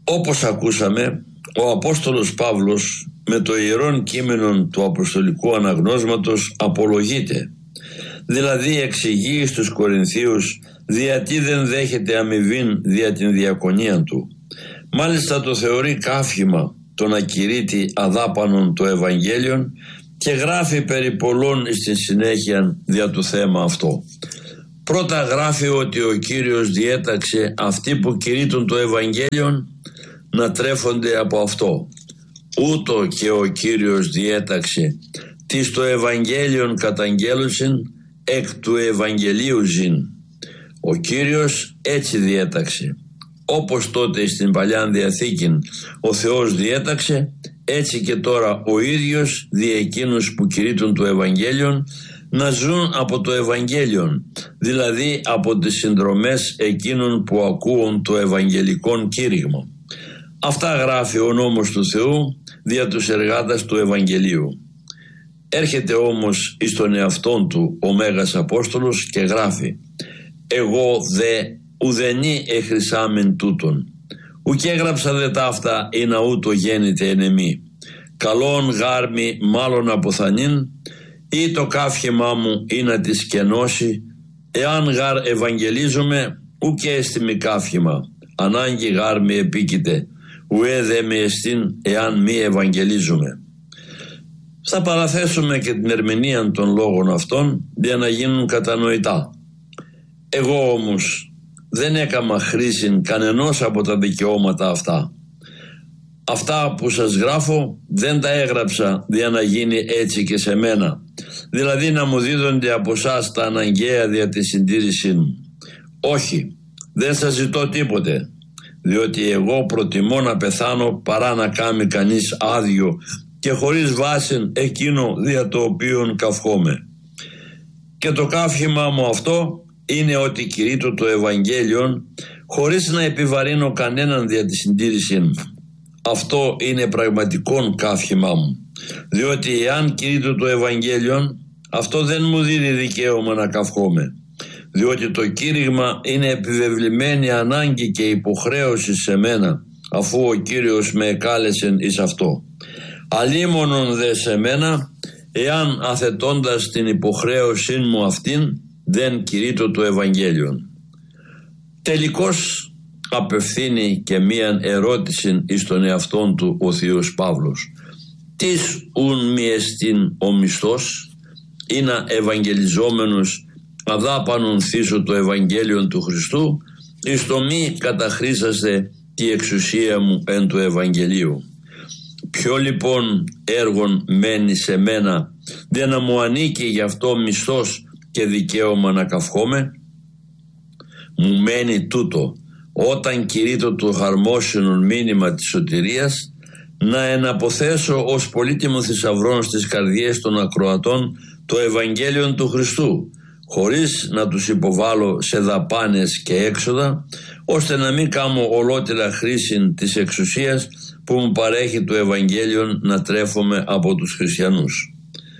Όπως ακούσαμε, ο Απόστολος Παύλος με το ιερόν κείμενο του Αποστολικού Αναγνώσματος απολογείται. Δηλαδή εξηγεί στους Κορινθίους γιατί δεν δέχεται αμοιβήν δια την διακονία του. Μάλιστα το θεωρεί καύχημα το να κηρύττει αδάπανον το Ευαγγέλιον και γράφει περί πολλών στη συνέχεια δια του θέμα αυτό. Πρώτα γράφει ότι ο Κύριος διέταξε αυτοί που κηρύττουν το Ευαγγέλιον να τρέφονται από αυτό. Ούτω και ο Κύριος διέταξε τις το Ευαγγέλιον καταγγέλουσιν εκ του Ευαγγελίου ζην. Ο Κύριος έτσι διέταξε. Όπως τότε στην Παλιά Διαθήκη ο Θεός διέταξε, έτσι και τώρα ο ίδιος δι' εκείνους που κηρύττουν το Ευαγγέλιον να ζουν από το Ευαγγέλιον, δηλαδή από τις συνδρομές εκείνων που ακούουν το Ευαγγελικόν κήρυγμα. Αυτά γράφει ο νόμος του Θεού δια τους εργάτας του Ευαγγελίου. Έρχεται όμως εις τον εαυτόν του ο Μέγας Απόστολος και γράφει «Εγώ δε ουδενή εχρησάμεν τούτον, ουκ έγραψα δε ταύτα ή να ούτω γέννηται εν εμή. Καλόν γάρμη μάλλον αποθανήν, ή το καύχημά μου ή να τη σκενώσει, εάν γάρ ευαγγελίζομαι, ουκ έστιμη καύχημα, ανάγκη γάρμη επίκειται, ουέ δε με εστίν εάν μη ευαγγελίζομαι». Θα παραθέσουμε και την ερμηνεία των λόγων αυτών για να γίνουν κατανοητά. Εγώ όμως δεν έκαμα χρήση κανενός από τα δικαιώματα αυτά. Αυτά που σας γράφω δεν τα έγραψα για να γίνει έτσι και σε μένα, δηλαδή να μου δίδονται από εσάς τα αναγκαία δια τη συντήρησή μου. Όχι, δεν σας ζητώ τίποτε, διότι εγώ προτιμώ να πεθάνω παρά να κάνει κανείς άδειο και χωρίς βάση εκείνο δια το οποίον καυχόμαι. Και το καύχημά μου αυτό είναι ότι κηρύττω το Ευαγγέλιον χωρίς να επιβαρύνω κανέναν δια τη συντήρησή μου. Αυτό είναι πραγματικόν καύχημά μου, διότι εάν κηρύττω το Ευαγγέλιον, αυτό δεν μου δίνει δικαίωμα να καυχόμαι, διότι το κήρυγμα είναι επιβεβλημένη ανάγκη και υποχρέωση σε μένα, αφού ο Κύριος με εκάλεσε εις αυτό. Αλίμονον δε σε μένα, εάν αθετώντας την υποχρέωσή μου αυτήν δεν κηρύττω το Ευαγγέλιον. Τελικώς απευθύνει και μίαν ερώτηση εις τον εαυτόν του ο Θείος Παύλος. Τις ουν μη εστίν ο μισθός, ή να ευαγγελιζόμενος αδάπανον θύσω το Ευαγγέλιον του Χριστού, εις το μη καταχρήσαστε τη εξουσία μου εν του Ευαγγελίου. Ποιο λοιπόν έργον μένει σε μένα, δεν να μου ανήκει γι' αυτό μισθός και δικαίωμα να καυχόμαι? Μου μένει τούτο, όταν κηρύττω το χαρμόσυνον μήνυμα της σωτηρίας, να εναποθέσω ως πολύτιμο θησαυρόν στις καρδιές των ακροατών το Ευαγγέλιον του Χριστού, χωρίς να τους υποβάλω σε δαπάνες και έξοδα, ώστε να μην κάνω ολότελα χρήση της εξουσίας που μου παρέχει το Ευαγγέλιον να τρέφομαι από τους χριστιανούς.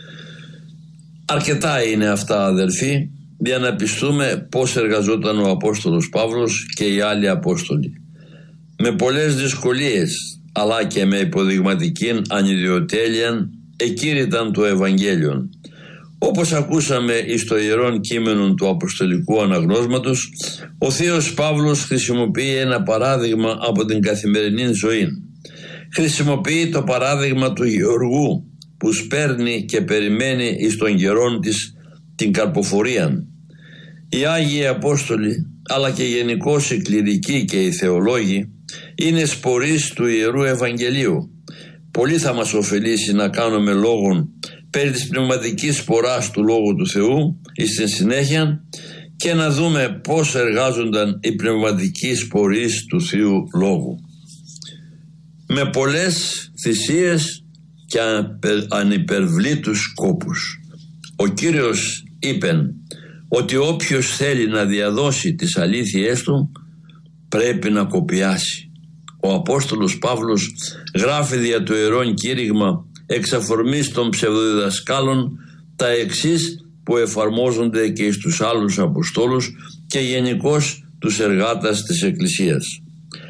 Αρκετά είναι αυτά, αδελφοί, για να πιστούμε πώς εργαζόταν ο Απόστολος Παύλος και οι άλλοι Απόστολοι. Με πολλές δυσκολίες, αλλά και με υποδειγματική ανιδιοτέλεια, εκήρυταν το Ευαγγέλιον. Όπως ακούσαμε εις το ιερόν κείμενο του Αποστολικού Αναγνώσματος, ο Θείος Παύλος χρησιμοποιεί ένα παράδειγμα από την καθημερινή ζωή. Χρησιμοποιεί το παράδειγμα του γεωργού που σπέρνει και περιμένει εις τον καιρόν της την καρποφορία. Οι Άγιοι Απόστολοι, αλλά και γενικώς οι κληρικοί και οι θεολόγοι, είναι σπορείς του Ιερού Ευαγγελίου. Πολύ θα μας ωφελήσει να κάνουμε λόγον περί της πνευματικής σποράς του Λόγου του Θεού εις την συνέχεια και να δούμε πώς εργάζονταν οι πνευματικοί σπορείς του Θείου Λόγου. Με πολλές θυσίες και ανυπερβλήτους σκόπους. Ο Κύριος είπε ότι όποιος θέλει να διαδώσει τις αλήθειές του πρέπει να κοπιάσει. Ο Απόστολος Παύλος γράφει δια το ιερόν κήρυγμα εξ αφορμής των ψευδοδιδασκάλων τα εξής που εφαρμόζονται και στους άλλους Αποστόλους και γενικώς τους εργάτες της Εκκλησίας.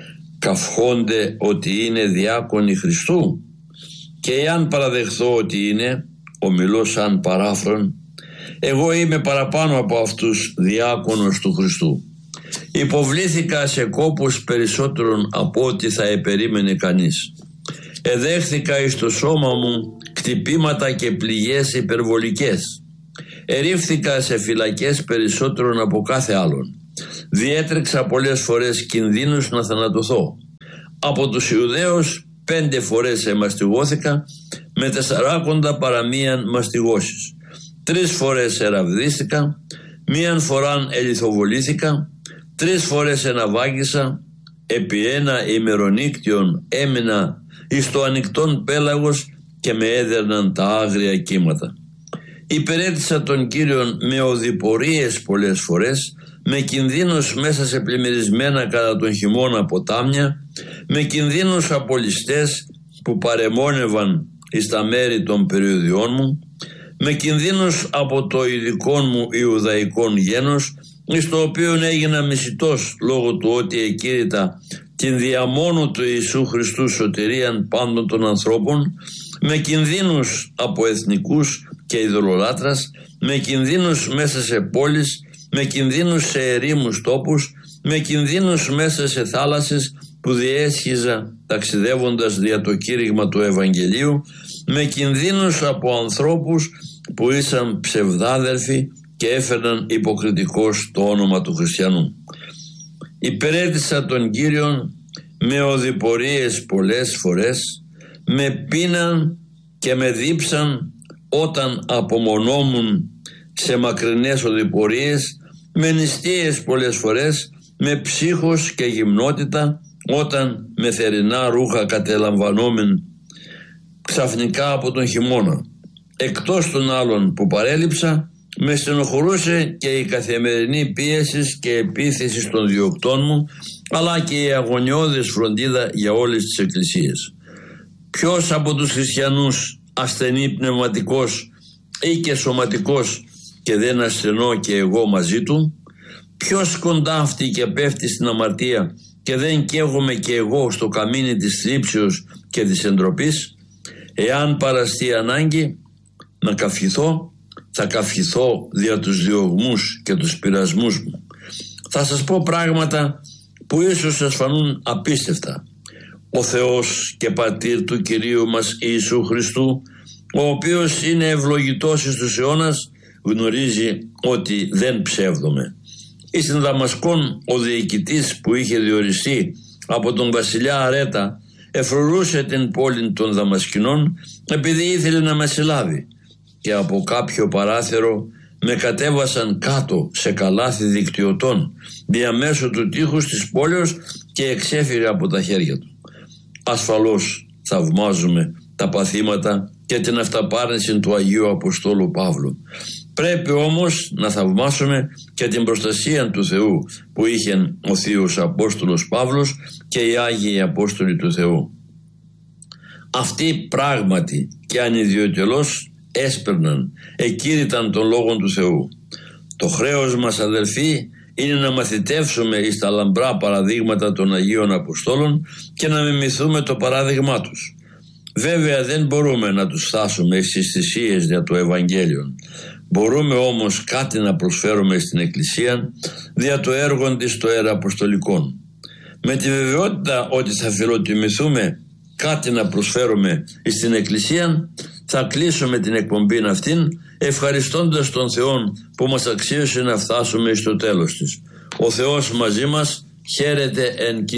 καυχόνται ότι είναι διάκονοι Χριστού, και εάν παραδεχθώ ότι είναι, ομιλώ σαν παράφρον, εγώ είμαι παραπάνω από αυτούς διάκονος του Χριστού. Υποβλήθηκα σε κόπους περισσότερων από ό,τι θα επερίμενε κανείς. Εδέχθηκα εις το σώμα μου κτυπήματα και πληγές υπερβολικές. Ερίφθηκα σε φυλακές περισσότερων από κάθε άλλον. Διέτρεξα πολλές φορές κινδύνους να θανατωθώ. Από τους Ιουδαίους 5 φορές εμαστιγώθηκα, με 40 παραμίαν μαστιγώσεις. 3 φορές εραβδίστηκα, 1 φοράν ελιθοβολήθηκα, 3 φορές εναβάγγισα, επί ένα ημερονύκτιον έμεινα εις το ανοιχτόν πέλαγος και με έδερναν τα άγρια κύματα. Υπηρέτησα τον Κύριον με οδηπορίες πολλές φορές, με κινδύνους μέσα σε πλημμυρισμένα κατά τον χειμώνα ποτάμια, με κινδύνους από ληστές που παρεμόνευαν εις τα μέρη των περιοδιών μου, με κινδύνους από το ειδικό μου Ιουδαϊκόν γένος, εις το οποίο έγινα μισητός λόγω του ότι εκήρυτα την διαμόνου του Ιησού Χριστού σωτηρίαν πάντων των ανθρώπων, με κινδύνους από εθνικούς και ειδωλολάτρας, με κινδύνους μέσα σε πόλεις, με κινδύνους σε ερήμους τόπους, με κινδύνους μέσα σε θάλασσες που διέσχιζα ταξιδεύοντας δια το κήρυγμα του Ευαγγελίου, με κινδύνους από ανθρώπους που ήσαν ψευδάδελφοι και έφερναν υποκριτικώς το όνομα του χριστιανού. Υπηρέτησα τον Κύριον με οδηπορίες πολλές φορές, με πείναν και με δίψαν όταν απομονόμουν σε μακρινές οδηπορίες, με νηστείες πολλές φορές, με ψύχος και γυμνότητα, όταν με θερινά ρούχα κατελαμβανόμεν ξαφνικά από τον χειμώνα. Εκτός των άλλων που παρέλειψα, με στενοχωρούσε και η καθημερινή πίεση και επίθεση των διοκτών μου, αλλά και η αγωνιώδης φροντίδα για όλες τις εκκλησίες. Ποιος από τους χριστιανούς ασθενεί πνευματικός ή και σωματικός και δεν ασθενώ και εγώ μαζί του? Ποιος κοντάφτει και πέφτει στην αμαρτία και δεν καίγομαι και εγώ στο καμίνι της θλίψεως και της εντροπής? Εάν παραστεί ανάγκη να καυχηθώ, θα καυχηθώ δια τους διωγμούς και τους πειρασμούς μου. Θα σας πω πράγματα που ίσως σας φανούν απίστευτα. Ο Θεός και Πατήρ του Κυρίου μας Ιησού Χριστού, ο οποίος είναι ευλογητός εις τους αιώνας, γνωρίζει ότι δεν ψεύδομαι. Εις την Δαμασκόν ο διοικητής που είχε διοριστεί από τον βασιλιά Αρέτα εφρουρούσε την πόλη των Δαμασκηνών επειδή ήθελε να με συλλάβει, και από κάποιο παράθυρο με κατέβασαν κάτω σε καλάθι δικτυωτών διαμέσου του τείχους της πόλεως και εξέφυγα από τα χέρια του. Ασφαλώς θαυμάζουμε τα παθήματα και την αυταπάρνηση του Αγίου Αποστόλου Παύλου. Πρέπει όμως να θαυμάσουμε και την προστασία του Θεού που είχε ο Θείος Απόστολος Παύλος και οι Άγιοι Απόστολοι του Θεού. Αυτοί πράγματι και ανιδιοτελώς έσπερναν, εκήρυταν τον Λόγον του Θεού. Το χρέος μας, αδελφοί, είναι να μαθητεύσουμε εις τα λαμπρά παραδείγματα των Αγίων Αποστόλων και να μιμηθούμε το παράδειγμά τους. Βέβαια δεν μπορούμε να τους φτάσουμε στις θυσίες για το Ευαγγέλιο. Μπορούμε όμως κάτι να προσφέρουμε στην Εκκλησία δια το έργο της το Ιεραποστολικών. Με τη βεβαιότητα ότι θα φιλοτιμηθούμε κάτι να προσφέρουμε στην Εκκλησία, θα κλείσουμε την εκπομπή αυτήν ευχαριστώντας τον Θεό που μας αξίωσε να φτάσουμε στο τέλος της. Ο Θεός μαζί μας. Χαίρετε εν